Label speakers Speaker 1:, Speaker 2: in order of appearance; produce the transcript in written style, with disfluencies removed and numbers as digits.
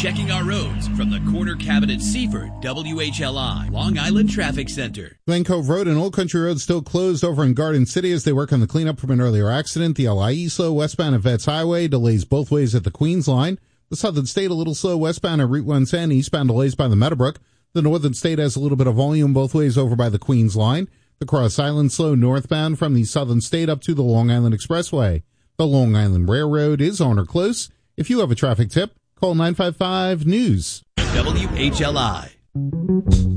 Speaker 1: Checking our roads from the Corner Cabinet Seaford WHLI Long Island Traffic Center.
Speaker 2: Glen Cove Road and Old Country Road still closed over in Garden City as they work on the cleanup from an earlier accident. The LIE slow westbound at Vets Highway, delays both ways at the Queens line. The Southern State a little slow westbound at Route 110, eastbound delays by the Meadowbrook. The Northern State has a little bit of volume both ways over by the Queens line. The Cross Island slow northbound from the Southern State up to the Long Island Expressway. The Long Island Railroad is on or close. If you have a traffic tip, call 955-NEWS.
Speaker 1: WHLI.